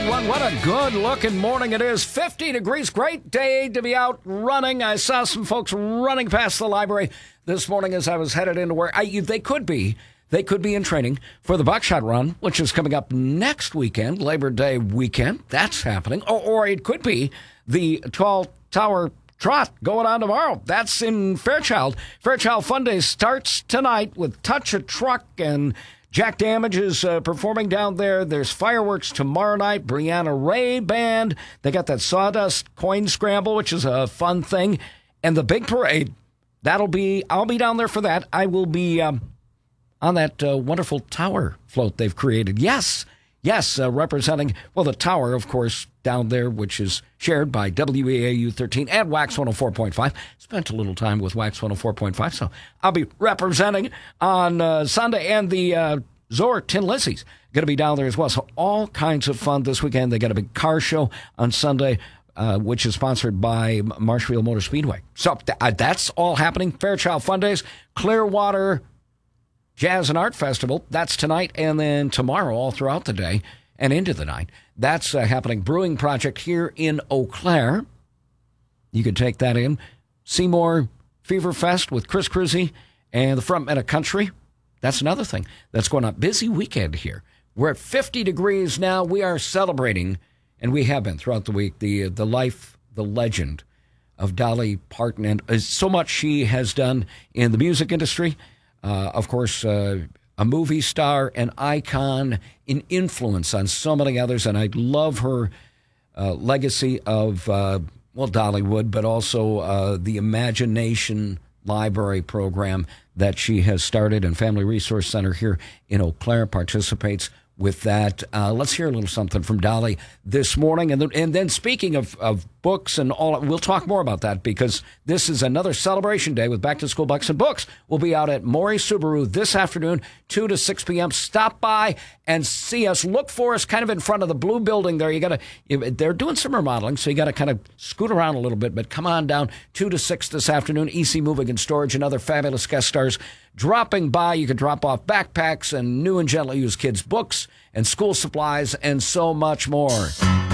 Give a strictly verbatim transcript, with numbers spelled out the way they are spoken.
What, what a good-looking morning it is. fifty degrees. Great day to be out running. I saw some folks running past the library this morning as I was headed into work. I, they could be. They could be in training for the Buckshot Run, which is coming up next weekend, Labor Day weekend. That's happening. Or, or it could be the Tall Tower Trot going on tomorrow. That's in Fairchild. Fairchild Fun Day starts tonight with Touch a Truck, and Jack Damage is uh, performing down there. There's fireworks tomorrow night. Brianna Ray Band. They got that Sawdust Coin Scramble, which is a fun thing. And the big parade, that'll be, I'll be down there for that. I will be um, on that uh, wonderful tower float they've created. Yes, yes, uh, representing, well, the tower, of course, down there, which is shared by W E A U thirteen and Wax one oh four point five. Spent a little time with Wax one oh four point five, so I'll be representing on uh, Sunday. And the uh, Zor Tin Lizzie's going to be down there as well. So all kinds of fun this weekend. They got a big car show on Sunday, uh, which is sponsored by Marshfield Motor Speedway. So th- uh, that's all happening. Fairchild Fun Days, Clearwater Jazz and Art Festival. That's tonight and then tomorrow all throughout the day and into the night. That's uh, happening. Brewing Project here in Eau Claire. You can take that in. Seymour Fever Fest with Chris Cruzy and the Front Men of Country. That's another thing that's going on. Busy weekend here. We're at fifty degrees now. We are celebrating, and we have been throughout the week, the the life, the legend of Dolly Parton, and uh, so much she has done in the music industry. Uh, of course, uh, a movie star, an icon, an influence on so many others. And I love her uh, legacy of, uh, well, Dollywood, but also uh, the Imagination Library program that she has started, and Family Resource Center here in Eau Claire participates with that. Uh, let's hear a little something from Dolly this morning. And, th- and then speaking of, of books and all, we'll talk more about that because this is another celebration day with Back to School Bucks and Books. We'll be out at Maury Subaru this afternoon, two to six p.m. Stop by and see us. Look for us kind of in front of the blue building there. You got to, they're doing some remodeling, so you got to kind of scoot around a little bit, but come on down two to six this afternoon. E C Moving and Storage and other fabulous guest stars dropping by. You can drop off backpacks and new and gently used kids' books and school supplies and so much more.